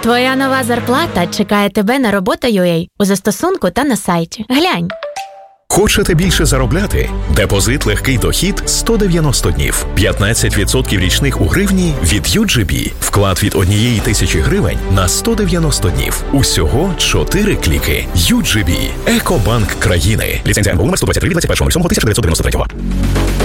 Твоя нова зарплата чекає тебе на Робота.ua у застосунку та на сайті. Глянь. Хочете більше заробляти? Депозит «Легкий дохід» 190 днів. 15% річних у гривні від UGB. Вклад від 1,000 гривень на 190 днів. Усього 4 кліки. UGB. Екобанк країни. Ліцензія НБУ номер 123 від 21.07.1993.